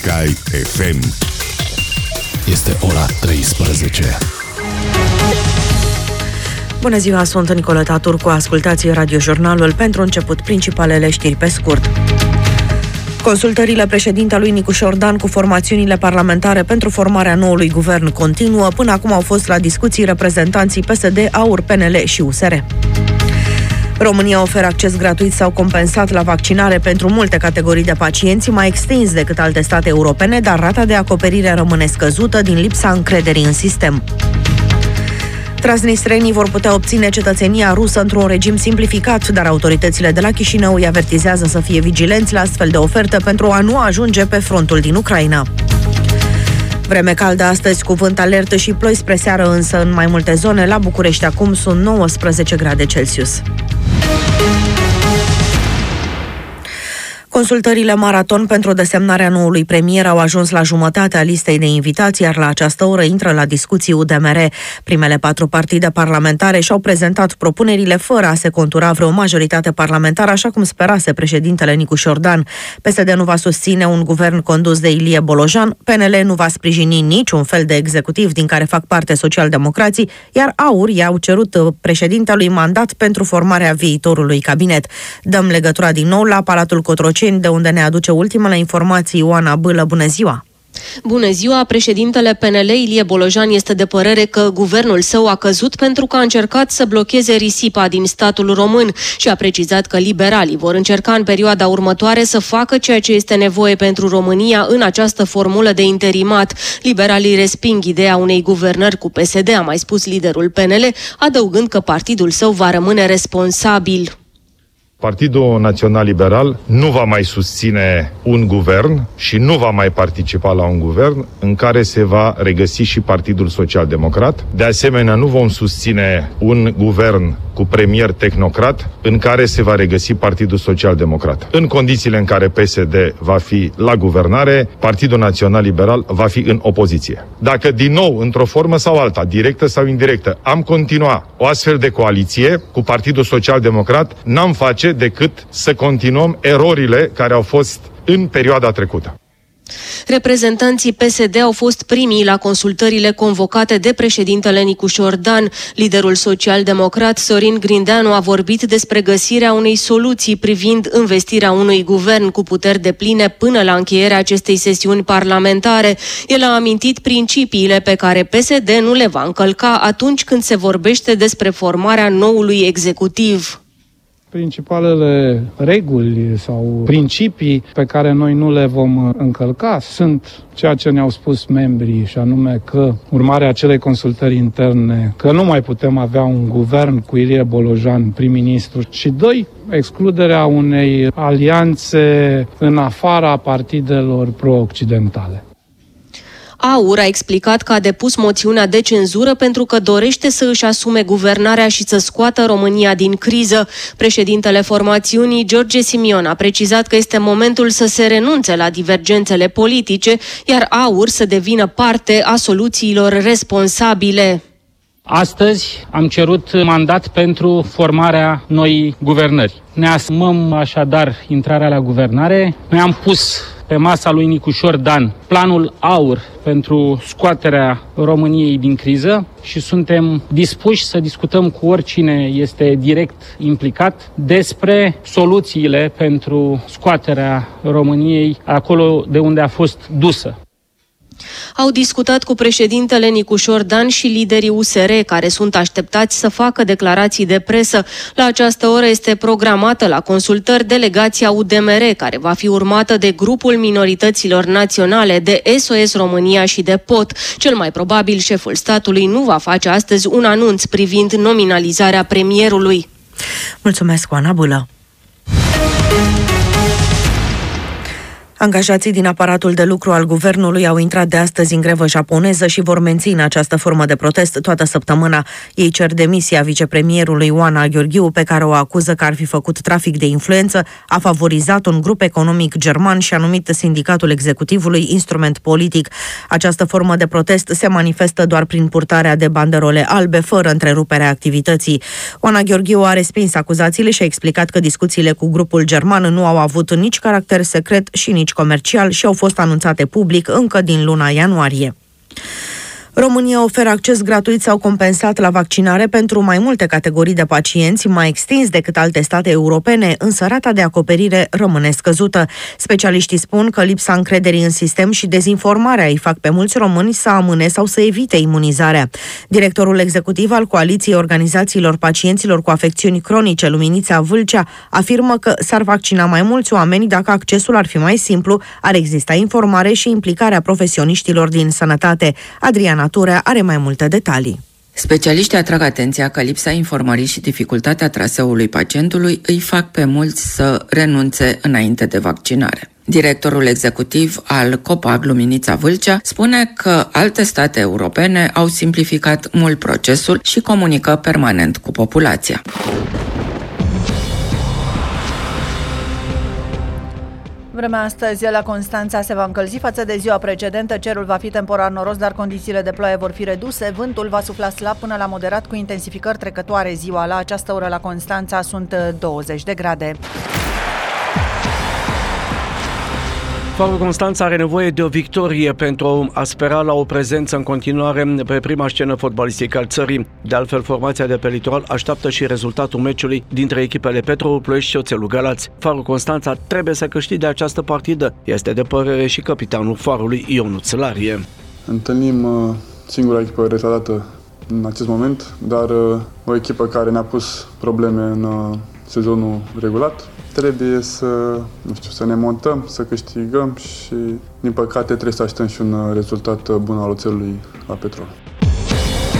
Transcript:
Sky FM. Este ora 13. Bună ziua, sunt Nicoleta Turcu, ascultați radiojurnalul. Pentru început, principalele știri pe scurt. Consultările președintelui Nicușor Dan cu formațiunile parlamentare pentru formarea noului guvern continuă. Până acum au fost la discuții reprezentanții PSD, AUR, PNL și USR. România oferă acces gratuit sau compensat la vaccinare pentru multe categorii de pacienți, mai extins decât alte state europene, dar rata de acoperire rămâne scăzută din lipsa încrederii în sistem. Transnistrenii vor putea obține cetățenia rusă într-un regim simplificat, dar autoritățile de la Chișinău îi avertizează să fie vigilenți la astfel de oferte pentru a nu ajunge pe frontul din Ucraina. Vreme caldă astăzi, cu vânt alertă și ploi spre seară, însă în mai multe zone. La București acum sunt 19 grade Celsius. Consultările maraton pentru desemnarea noului premier au ajuns la jumătatea listei de invitați, iar la această oră intră la discuții UDMR. Primele 4 partide parlamentare și-au prezentat propunerile fără a se contura vreo majoritate parlamentară, așa cum sperase președintele Nicușor Dan. PSD nu va susține un guvern condus de Ilie Bolojan, PNL nu va sprijini niciun fel de executiv din care fac parte socialdemocrații, iar AUR i-au cerut președintelui mandat pentru formarea viitorului cabinet. Dăm legătura din nou la Palatul Cotroceni, de unde ne aduce ultimele informații Ioana Bâlă. Bună ziua! Bună ziua! Președintele PNL, Ilie Bolojan, este de părere că guvernul său a căzut pentru că a încercat să blocheze risipa din statul român și a precizat că liberalii vor încerca în perioada următoare să facă ceea ce este nevoie pentru România în această formulă de interimat. Liberalii resping ideea unei guvernări cu PSD, a mai spus liderul PNL, adăugând că partidul său va rămâne responsabil. Partidul Național Liberal nu va mai susține un guvern și nu va mai participa la un guvern în care se va regăsi și Partidul Social Democrat. De asemenea, nu vom susține un guvern cu premier tehnocrat în care se va regăsi Partidul Social Democrat. În condițiile în care PSD va fi la guvernare, Partidul Național Liberal va fi în opoziție. Dacă din nou, într-o formă sau alta, directă sau indirectă, am continua o astfel de coaliție cu Partidul Social Democrat, n-am face decât să continuăm erorile care au fost în perioada trecută. Reprezentanții PSD au fost primii la consultările convocate de președintele Nicușor Dan. Liderul social-democrat Sorin Grindeanu a vorbit despre găsirea unei soluții privind investirea unui guvern cu puteri depline până la încheierea acestei sesiuni parlamentare. El a amintit principiile pe care PSD nu le va încălca atunci când se vorbește despre formarea noului executiv. Principalele reguli sau principii pe care noi nu le vom încălca sunt ceea ce ne-au spus membrii, și anume că, urmarea acelei consultări interne, că nu mai putem avea un guvern cu Ilie Bolojan prim-ministru, și 2, excluderea unei alianțe în afara partidelor pro-occidentale. AUR a explicat că a depus moțiunea de cenzură pentru că dorește să își asume guvernarea și să scoată România din criză. Președintele formațiunii, George Simion, a precizat că este momentul să se renunțe la divergențele politice, iar AUR să devină parte a soluțiilor responsabile. Astăzi am cerut mandat pentru formarea noii guvernări. Ne asumăm așadar intrarea la guvernare. Noi am pus pe masa lui Nicușor Dan planul AUR pentru scoaterea României din criză și suntem dispuși să discutăm cu oricine este direct implicat despre soluțiile pentru scoaterea României acolo de unde a fost dusă. Au discutat cu președintele Nicușor Dan și liderii USR, care sunt așteptați să facă declarații de presă. La această oră este programată la consultări delegația UDMR, care va fi urmată de grupul minorităților naționale, de SOS România și de POT. Cel mai probabil, șeful statului nu va face astăzi un anunț privind nominalizarea premierului. Mulțumesc, Oana Bâlă. Angajații din aparatul de lucru al guvernului au intrat de astăzi în grevă japoneză și vor menține această formă de protest toată săptămâna. Ei cer demisia vicepremierului Oana Gheorghiu, pe care o acuză că ar fi făcut trafic de influență, a favorizat un grup economic german și a numit sindicatul executivului instrument politic. Această formă de protest se manifestă doar prin purtarea de banderole albe, fără întreruperea activității. Oana Gheorghiu a respins acuzațiile și a explicat că discuțiile cu grupul german nu au avut nici caracter secret și nici puternici comercial și au fost anunțate public încă din luna ianuarie. România oferă acces gratuit sau compensat la vaccinare pentru mai multe categorii de pacienți, mai extins decât alte state europene, însă rata de acoperire rămâne scăzută. Specialiștii spun că lipsa încrederii în sistem și dezinformarea îi fac pe mulți români să amâne sau să evite imunizarea. Directorul executiv al Coaliției Organizațiilor Pacienților cu Afecțiuni Cronice, Luminița Vâlcea, afirmă că s-ar vaccina mai mulți oameni dacă accesul ar fi mai simplu, ar exista informare și implicarea profesioniștilor din sănătate. Adriana Turea are mai multe detalii. Specialiștii atrag atenția că lipsa informării și dificultatea traseului pacientului îi fac pe mulți să renunțe înainte de vaccinare. Directorul executiv al COPAG, Luminița Vâlcea, spune că alte state europene au simplificat mult procesul și comunică permanent cu populația. Vremea astăzi la Constanța se va încălzi față de ziua precedentă, cerul va fi temporar noros, dar condițiile de ploaie vor fi reduse, vântul va sufla slab până la moderat cu intensificări trecătoare ziua. La această oră la Constanța sunt 20 de grade. Farul Constanța are nevoie de o victorie pentru a spera la o prezență în continuare pe prima scenă fotbalistică al țării. De altfel, formația de pe litoral așteaptă și rezultatul meciului dintre echipele Petrolul Ploiești și Oțelul Galați. Farul Constanța trebuie să câștige această partidă. Este de părere și capitanul Farului, Ionuț Larie. Întâlnim singura echipă retardată în acest moment, dar o echipă care ne-a pus probleme în sezonul regulat. Trebuie să ne montăm, să câștigăm și, din păcate, trebuie să așteptăm și un rezultat bun al Oțelului la Petrol.